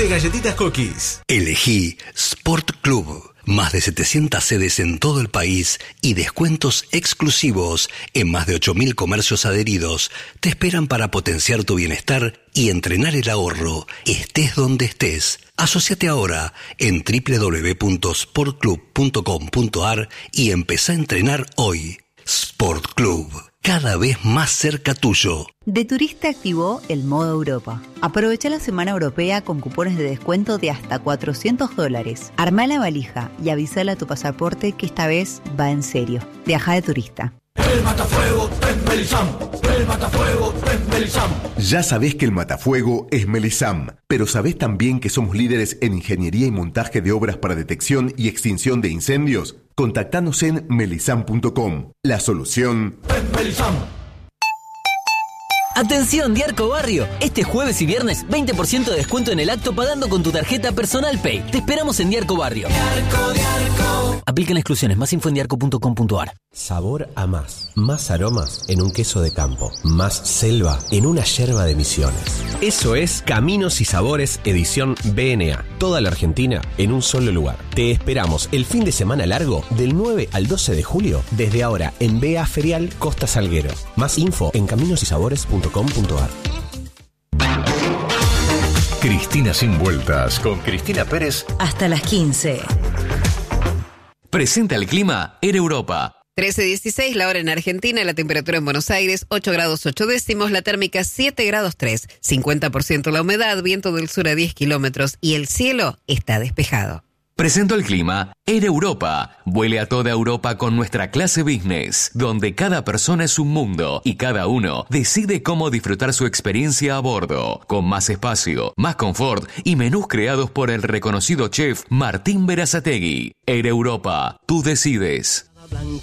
galletitas Cookies. Elegí Sport Club. Más de 700 sedes en todo el país y descuentos exclusivos en más de 8.000 comercios adheridos te esperan para potenciar tu bienestar y entrenar el ahorro, estés donde estés. Asociate ahora en www.sportclub.com.ar y empezá a entrenar hoy. Sport Club, cada vez más cerca tuyo. De Turista activó el modo Europa. Aprovecha la semana europea con cupones de descuento de hasta $400. Armá la valija y avísale a tu pasaporte que esta vez va en serio. Viaja de Turista. El matafuego es Melisam. El matafuego es Melisam. Ya sabés que el matafuego es Melisam, pero sabés también que somos líderes en ingeniería y montaje de obras para detección y extinción de incendios. Contactanos en melisam.com. La solución es Melisam. Atención, Diarco Barrio. Este jueves y viernes, 20% de descuento en el acto pagando con tu tarjeta Personal Pay. Te esperamos en Diarco Barrio. Diarco. Aplican exclusiones. Más info en diarco.com.ar. Sabor a más. Más aromas en un queso de campo. Más selva en una yerba de Misiones. Eso es Caminos y Sabores edición BNA. Toda la Argentina en un solo lugar. Te esperamos el fin de semana largo del 9 al 12 de julio desde ahora en BA Ferial Costa Salguero. Más info en caminosysabores.com.ar. Cristina Sin Vueltas con Cristina Pérez hasta las 15. Presenta el clima Air Europa. 13:16 la hora en Argentina, la temperatura en Buenos Aires 8 grados 8 décimos, la térmica 7 grados 3, 50% la humedad, viento del sur a 10 kilómetros y el cielo está despejado. Presento el clima Air Europa. Vuele a toda Europa con nuestra clase business, donde cada persona es un mundo y cada uno decide cómo disfrutar su experiencia a bordo, con más espacio, más confort y menús creados por el reconocido chef Martín Berazategui. Air Europa, tú decides.